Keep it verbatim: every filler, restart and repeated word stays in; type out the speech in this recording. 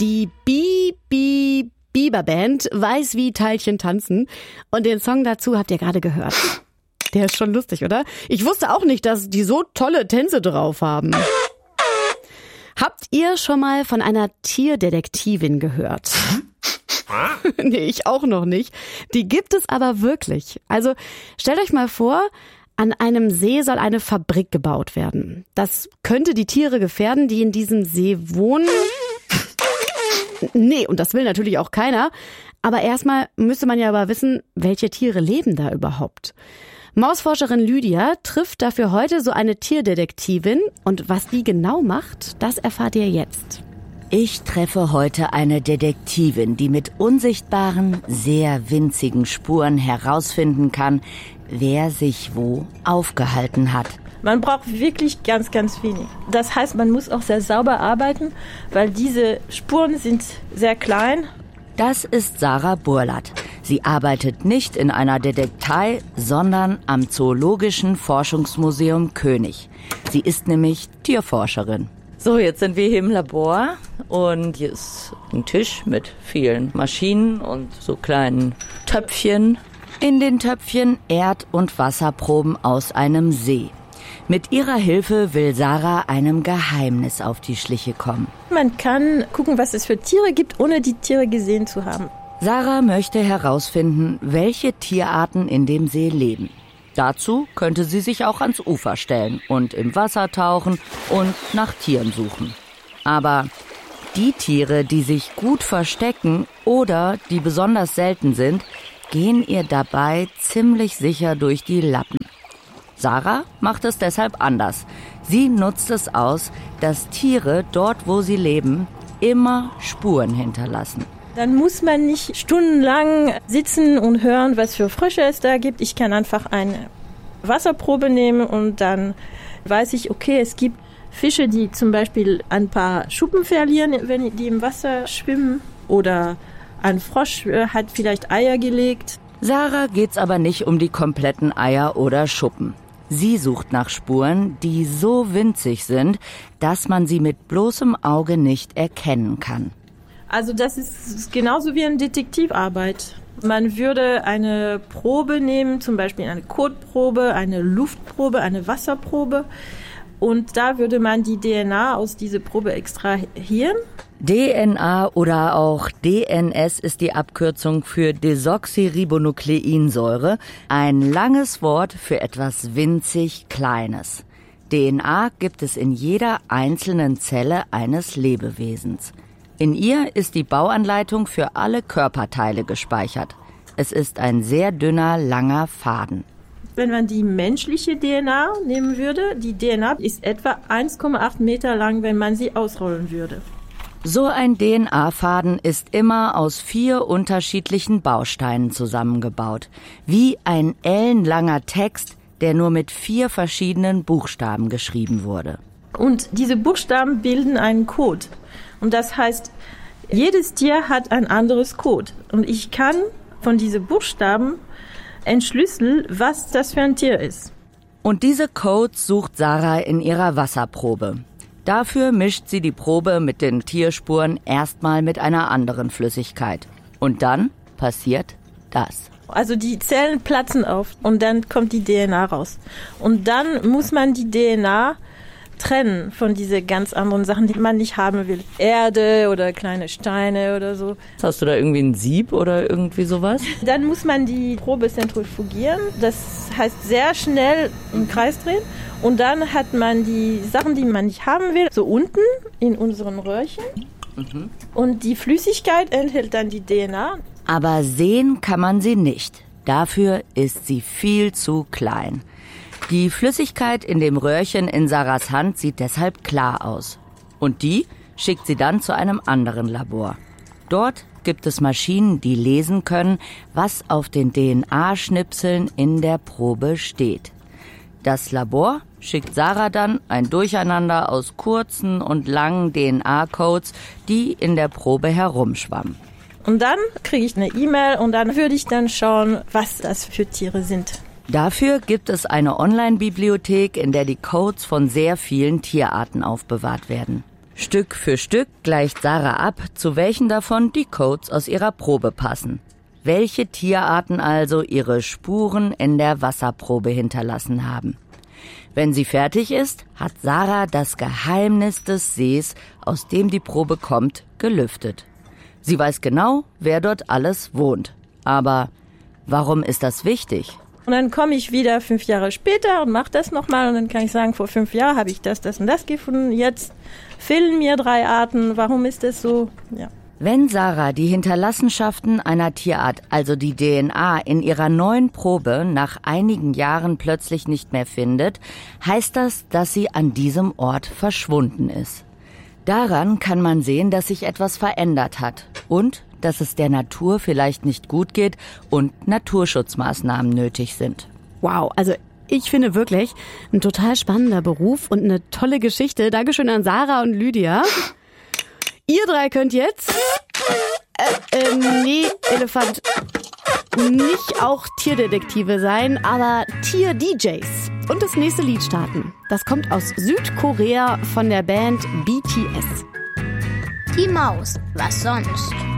Die Bi Bi Biber Band weiß, wie Teilchen tanzen. Und den Song dazu habt ihr gerade gehört. Der ist schon lustig, oder? Ich wusste auch nicht, dass die so tolle Tänze drauf haben. Habt ihr schon mal von einer Tierdetektivin gehört? Nee, ich auch noch nicht. Die gibt es aber wirklich. Also stellt euch mal vor, an einem See soll eine Fabrik gebaut werden. Das könnte die Tiere gefährden, die in diesem See wohnen. Nee, und das will natürlich auch keiner. Aber erstmal müsste man ja aber wissen, welche Tiere leben da überhaupt. Mausforscherin Lydia trifft dafür heute so eine Tierdetektivin. Und was die genau macht, das erfahrt ihr jetzt. Ich treffe heute eine Detektivin, die mit unsichtbaren, sehr winzigen Spuren herausfinden kann, wer sich wo aufgehalten hat. Man braucht wirklich ganz, ganz wenig. Das heißt, man muss auch sehr sauber arbeiten, weil diese Spuren sind sehr klein. Das ist Sarah Burlat. Sie arbeitet nicht in einer Detektei, sondern am Zoologischen Forschungsmuseum König. Sie ist nämlich Tierforscherin. So, jetzt sind wir hier im Labor und hier ist ein Tisch mit vielen Maschinen und so kleinen Töpfchen. In den Töpfchen Erd- und Wasserproben aus einem See. Mit ihrer Hilfe will Sarah einem Geheimnis auf die Schliche kommen. Man kann gucken, was es für Tiere gibt, ohne die Tiere gesehen zu haben. Sarah möchte herausfinden, welche Tierarten in dem See leben. Dazu könnte sie sich auch ans Ufer stellen und im Wasser tauchen und nach Tieren suchen. Aber die Tiere, die sich gut verstecken oder die besonders selten sind, gehen ihr dabei ziemlich sicher durch die Lappen. Sarah macht es deshalb anders. Sie nutzt es aus, dass Tiere dort, wo sie leben, immer Spuren hinterlassen. Dann muss man nicht stundenlang sitzen und hören, was für Frösche es da gibt. Ich kann einfach eine Wasserprobe nehmen und dann weiß ich, okay, es gibt Fische, die zum Beispiel ein paar Schuppen verlieren, wenn die im Wasser schwimmen. Oder ein Frosch hat vielleicht Eier gelegt. Sarah geht's aber nicht um die kompletten Eier oder Schuppen. Sie sucht nach Spuren, die so winzig sind, dass man sie mit bloßem Auge nicht erkennen kann. Also das ist genauso wie eine Detektivarbeit. Man würde eine Probe nehmen, zum Beispiel eine Kotprobe, eine Luftprobe, eine Wasserprobe. Und da würde man die D N A aus dieser Probe extrahieren. D N A oder auch D N S ist die Abkürzung für Desoxyribonukleinsäure, ein langes Wort für etwas winzig Kleines. D N A gibt es in jeder einzelnen Zelle eines Lebewesens. In ihr ist die Bauanleitung für alle Körperteile gespeichert. Es ist ein sehr dünner, langer Faden. Wenn man die menschliche D N A nehmen würde, die D N A ist etwa eins Komma acht Meter lang, wenn man sie ausrollen würde. So ein D N A-Faden ist immer aus vier unterschiedlichen Bausteinen zusammengebaut. Wie ein ellenlanger Text, der nur mit vier verschiedenen Buchstaben geschrieben wurde. Und diese Buchstaben bilden einen Code. Und das heißt, jedes Tier hat ein anderes Code. Und ich kann von diesen Buchstaben entschlüsseln, was das für ein Tier ist. Und diese Codes sucht Sarah in ihrer Wasserprobe. Dafür mischt sie die Probe mit den Tierspuren erstmal mit einer anderen Flüssigkeit. Und dann passiert das. Also die Zellen platzen auf und dann kommt die D N A raus. Und dann muss man die D N A trennen von diesen ganz anderen Sachen, die man nicht haben will. Erde oder kleine Steine oder so. Hast du da irgendwie ein Sieb oder irgendwie sowas? Dann muss man die Probe zentrifugieren. Das heißt sehr schnell im Kreis drehen. Und dann hat man die Sachen, die man nicht haben will, so unten in unseren Röhrchen. Mhm. Und die Flüssigkeit enthält dann die D N A. Aber sehen kann man sie nicht. Dafür ist sie viel zu klein. Die Flüssigkeit in dem Röhrchen in Sarahs Hand sieht deshalb klar aus. Und die schickt sie dann zu einem anderen Labor. Dort gibt es Maschinen, die lesen können, was auf den D N A-Schnipseln in der Probe steht. Das Labor schickt Sarah dann ein Durcheinander aus kurzen und langen D N A-Codes, die in der Probe herumschwammen. Und dann kriege ich eine E-Mail und dann würde ich dann schauen, was das für Tiere sind. Dafür gibt es eine Online-Bibliothek, in der die Codes von sehr vielen Tierarten aufbewahrt werden. Stück für Stück gleicht Sarah ab, zu welchen davon die Codes aus ihrer Probe passen. Welche Tierarten also ihre Spuren in der Wasserprobe hinterlassen haben. Wenn sie fertig ist, hat Sarah das Geheimnis des Sees, aus dem die Probe kommt, gelüftet. Sie weiß genau, wer dort alles wohnt. Aber warum ist das wichtig? Und dann komme ich wieder fünf Jahre später und mache das nochmal und dann kann ich sagen, vor fünf Jahren habe ich das, das und das gefunden. Jetzt fehlen mir drei Arten. Warum ist das so? Ja. Wenn Sarah die Hinterlassenschaften einer Tierart, also die D N A, in ihrer neuen Probe nach einigen Jahren plötzlich nicht mehr findet, heißt das, dass sie an diesem Ort verschwunden ist. Daran kann man sehen, dass sich etwas verändert hat und dass es der Natur vielleicht nicht gut geht und Naturschutzmaßnahmen nötig sind. Wow, also ich finde wirklich ein total spannender Beruf und eine tolle Geschichte. Dankeschön an Sarah und Lydia. Ihr drei könnt jetzt, äh, äh, nee, Elefant, nicht auch Tierdetektive sein, aber Tier-D Js und das nächste Lied starten. Das kommt aus Südkorea von der Band B T S. Die Maus, was sonst?